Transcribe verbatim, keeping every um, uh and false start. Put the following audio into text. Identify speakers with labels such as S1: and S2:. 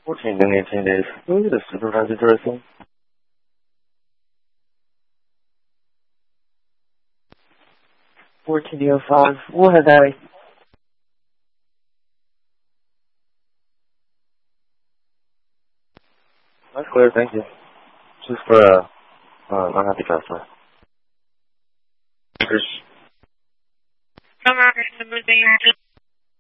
S1: fourteen to eighteen days. Who is the supervisor person?
S2: fourteen oh five. We'll have that.
S1: That's clear, thank you. Just for a uh, unhappy customer.
S3: Come on,